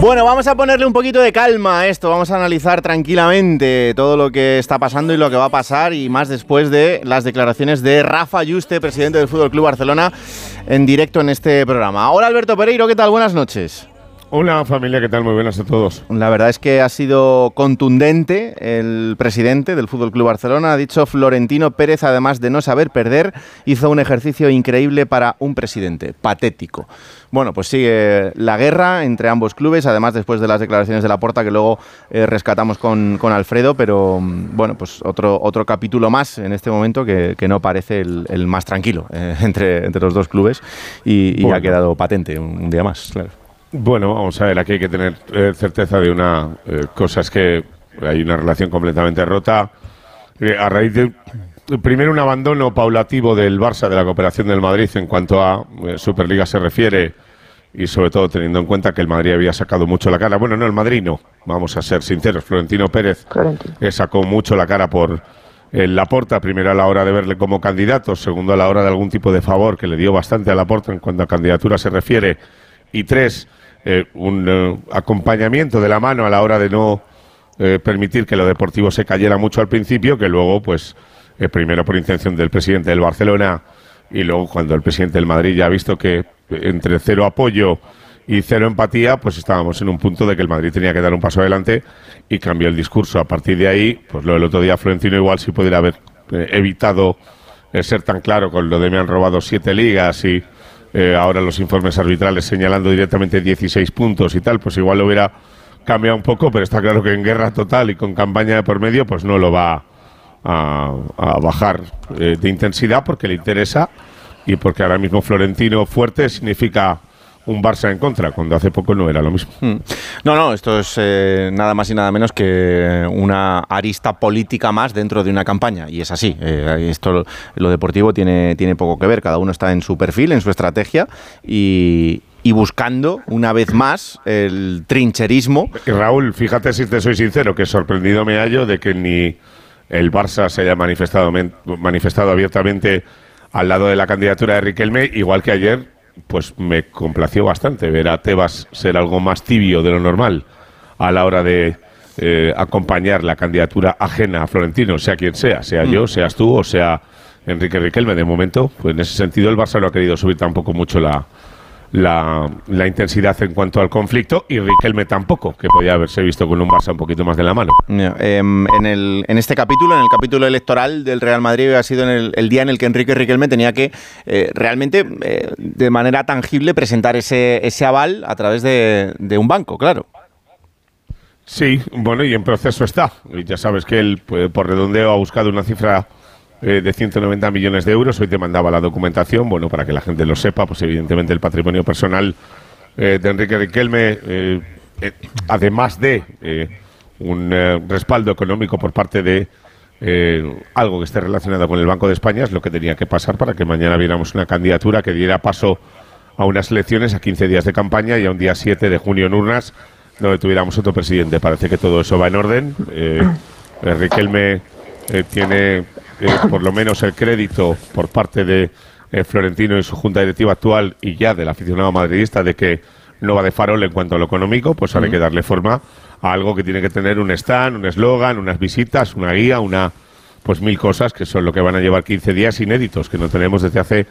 Bueno, vamos a ponerle un poquito de calma a esto, vamos a analizar tranquilamente todo lo que está pasando y lo que va a pasar, y más después de las declaraciones de Rafa Yuste, presidente del Fútbol Club Barcelona, en directo en este programa. Hola Alberto Pereiro, ¿qué tal? Buenas noches. Hola familia, ¿qué tal? Muy buenas a todos. La verdad es que ha sido contundente el presidente del Fútbol Club Barcelona. Ha dicho: Florentino Pérez, además de no saber perder, hizo un ejercicio increíble para un presidente. Patético. Bueno, pues sigue la guerra entre ambos clubes, además después de las declaraciones de Laporta que luego rescatamos con Alfredo, pero bueno, pues otro capítulo más en este momento que no parece el más tranquilo entre los dos clubes y bueno, ha quedado patente un día más, claro. Bueno, vamos a ver, aquí hay que tener certeza de una cosa, es que hay una relación completamente rota a raíz de, primero, un abandono paulativo del Barça de la cooperación del Madrid en cuanto a Superliga se refiere, y sobre todo teniendo en cuenta que el Madrid había sacado mucho la cara. Bueno, no, el Madrid no, vamos a ser sinceros, Florentino Pérez sacó mucho la cara por Laporta, primero a la hora de verle como candidato, segundo a la hora de algún tipo de favor que le dio bastante a Laporta en cuanto a candidatura se refiere, y tres, un acompañamiento de la mano a la hora de no permitir que lo deportivo se cayera mucho al principio, que luego, pues, primero por intención del presidente del Barcelona y luego cuando el presidente del Madrid ya ha visto que entre cero apoyo y cero empatía, pues estábamos en un punto de que el Madrid tenía que dar un paso adelante y cambió el discurso. A partir de ahí, pues lo del otro día Florentino igual sí pudiera haber evitado ser tan claro con lo de me han robado 7 ligas y ahora los informes arbitrales señalando directamente 16 puntos y tal, pues igual lo hubiera cambiado un poco, pero está claro que en guerra total y con campaña de por medio, pues no lo va a bajar de intensidad porque le interesa y porque ahora mismo Florentino fuerte significa un Barça en contra, cuando hace poco no era lo mismo. No, esto es nada más y nada menos que una arista política más dentro de una campaña, y es así. Esto, lo deportivo tiene poco que ver, cada uno está en su perfil, en su estrategia, y buscando una vez más el trincherismo. Raúl, fíjate, si te soy sincero, que sorprendido me hallo de que ni el Barça se haya manifestado abiertamente al lado de la candidatura de Riquelme, igual que ayer. Pues me complació bastante ver a Tebas ser algo más tibio de lo normal a la hora de acompañar la candidatura ajena a Florentino, sea quien sea yo, seas tú o sea Enrique Riquelme. De momento, pues en ese sentido el Barça no ha querido subir tampoco mucho la intensidad en cuanto al conflicto, y Riquelme tampoco, que podía haberse visto con un Barça un poquito más de la mano. En este capítulo, en el capítulo electoral del Real Madrid, ha sido el día en el que Enrique Riquelme tenía que realmente de manera tangible presentar ese aval a través de un banco, claro. Sí, bueno, y en proceso está. Y ya sabes que él, pues, por redondeo, ha buscado una cifra de 190 millones de euros. Hoy te mandaba la documentación, bueno, para que la gente lo sepa, pues evidentemente el patrimonio personal de Enrique Riquelme, además de un respaldo económico por parte de algo que esté relacionado con el Banco de España, es lo que tenía que pasar para que mañana viéramos una candidatura que diera paso a unas elecciones, a 15 días de campaña y a un día 7 de junio en urnas, donde tuviéramos otro presidente. Parece que todo eso va en orden. Riquelme tiene por lo menos el crédito por parte de Florentino y su junta directiva actual, y ya del aficionado madridista, de que no va de farol en cuanto a lo económico. Pues ahora hay que darle forma a algo que tiene que tener un stand, un eslogan, unas visitas, una guía, pues 1000 cosas, que son lo que van a llevar 15 días inéditos, que no tenemos desde hace